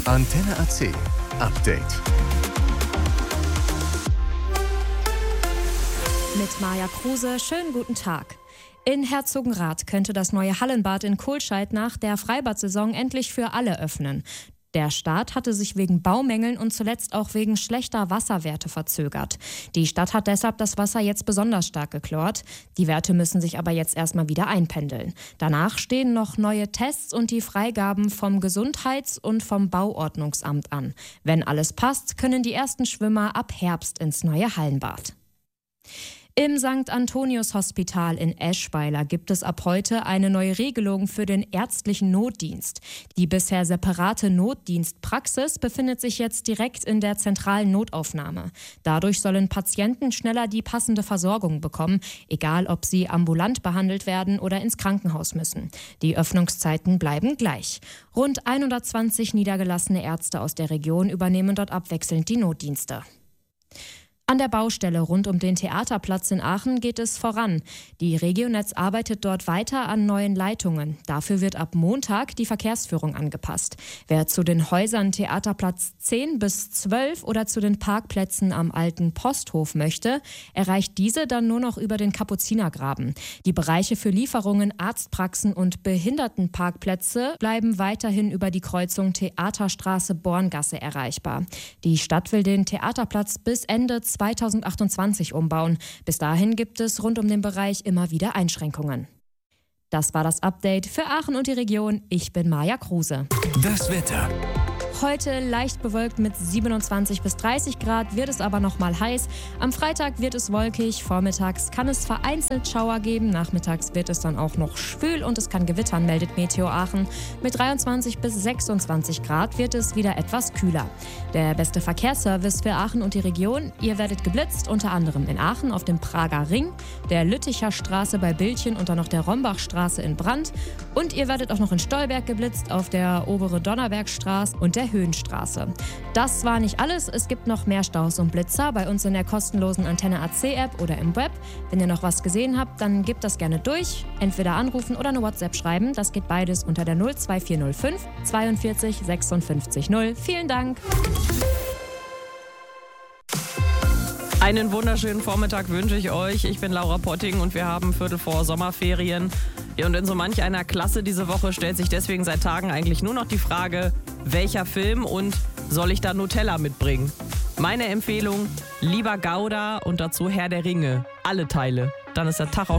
Antenne AC Update. Mit Maja Kruse, schönen guten Tag. In Herzogenrath könnte das neue Hallenbad in Kohlscheid nach der Freibad-Saison endlich für alle öffnen. Der Start hatte sich wegen Baumängeln und zuletzt auch wegen schlechter Wasserwerte verzögert. Die Stadt hat deshalb das Wasser jetzt besonders stark geklort. Die Werte müssen sich aber jetzt erstmal wieder einpendeln. Danach stehen noch neue Tests und die Freigaben vom Gesundheits- und vom Bauordnungsamt an. Wenn alles passt, können die ersten Schwimmer ab Herbst ins neue Hallenbad. Im St. Antonius Hospital in Eschweiler gibt es ab heute eine neue Regelung für den ärztlichen Notdienst. Die bisher separate Notdienstpraxis befindet sich jetzt direkt in der zentralen Notaufnahme. Dadurch sollen Patienten schneller die passende Versorgung bekommen, egal ob sie ambulant behandelt werden oder ins Krankenhaus müssen. Die Öffnungszeiten bleiben gleich. Rund 120 niedergelassene Ärzte aus der Region übernehmen dort abwechselnd die Notdienste. An der Baustelle rund um den Theaterplatz in Aachen geht es voran. Die Regionetz arbeitet dort weiter an neuen Leitungen. Dafür wird ab Montag die Verkehrsführung angepasst. Wer zu den Häusern Theaterplatz 10 bis 12 oder zu den Parkplätzen am alten Posthof möchte, erreicht diese dann nur noch über den Kapuzinergraben. Die Bereiche für Lieferungen, Arztpraxen und Behindertenparkplätze bleiben weiterhin über die Kreuzung Theaterstraße-Borngasse erreichbar. Die Stadt will den Theaterplatz bis Ende 2028 umbauen. Bis dahin gibt es rund um den Bereich immer wieder Einschränkungen. Das war das Update für Aachen und die Region. Ich bin Maja Kruse. Das Wetter. Heute leicht bewölkt mit 27 bis 30 Grad, wird es aber noch mal heiß. Am Freitag wird es wolkig, vormittags kann es vereinzelt Schauer geben, nachmittags wird es dann auch noch schwül und es kann gewittern, meldet Meteo Aachen. Mit 23 bis 26 Grad wird es wieder etwas kühler. Der beste Verkehrsservice für Aachen und die Region: Ihr werdet geblitzt, unter anderem in Aachen auf dem Prager Ring, der Lütticher Straße bei Billchen und dann noch der Rombachstraße in Brand. Und ihr werdet auch noch in Stolberg geblitzt auf der obere Donnerbergstraße und der Höhenstraße. Das war nicht alles, es gibt noch mehr Staus und Blitzer bei uns in der kostenlosen Antenne AC App oder im Web. Wenn ihr noch was gesehen habt, dann gebt das gerne durch, entweder anrufen oder eine WhatsApp schreiben. Das geht beides unter der 02405 42 56 0. Vielen Dank. Einen wunderschönen Vormittag wünsche ich euch. Ich bin Laura Potting und wir haben Viertel vor Sommerferien. Und in so manch einer Klasse diese Woche stellt sich deswegen seit Tagen eigentlich nur noch die Frage, welcher Film und soll ich da Nutella mitbringen? Meine Empfehlung: lieber Gouda und dazu Herr der Ringe. Alle Teile. Dann ist der Tag auch